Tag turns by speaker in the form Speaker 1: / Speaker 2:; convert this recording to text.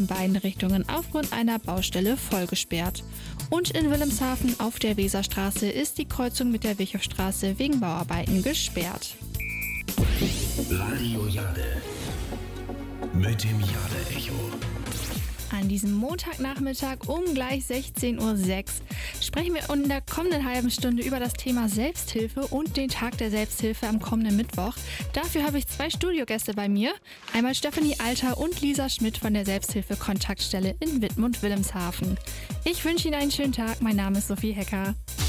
Speaker 1: in beiden Richtungen aufgrund einer Baustelle voll gesperrt. Und in Wilhelmshaven auf der Weserstraße ist die Kreuzung mit der Wichofstraße wegen Bauarbeiten gesperrt.
Speaker 2: Radio Jade mit dem Jade-Echo.
Speaker 1: An diesem Montagnachmittag um gleich 16:06 Uhr sprechen wir in der kommenden halben Stunde über das Thema Selbsthilfe und den Tag der Selbsthilfe am kommenden Mittwoch. Dafür habe ich 2 Studiogäste bei mir. Einmal Stefanie Alter und Lisa Schmidt von der Selbsthilfe-Kontaktstelle in Wittmund-Wilhelmshaven. Ich wünsche Ihnen einen schönen Tag. Mein Name ist Sophie Hecker.